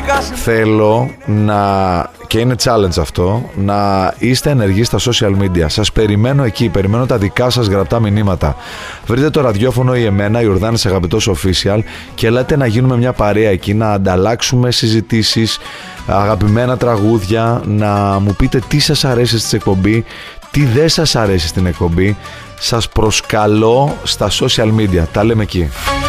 θέλω να, και είναι challenge αυτό, να είστε ενεργοί στα social media. Σας περιμένω εκεί, περιμένω τα δικά σας γραπτά μηνύματα. Βρείτε το ραδιόφωνο ή εμένα, Ιορδάνης Αγαπητός Official, και ελάτε να γίνουμε μια παρέα εκεί, να ανταλλάξουμε συζητήσεις, αγαπημένα τραγούδια, να μου πείτε τι σας αρέσει στην εκπομπή, τι δεν σας αρέσει στην εκπομπή. Σας προσκαλώ στα social media. Τα λέμε εκεί.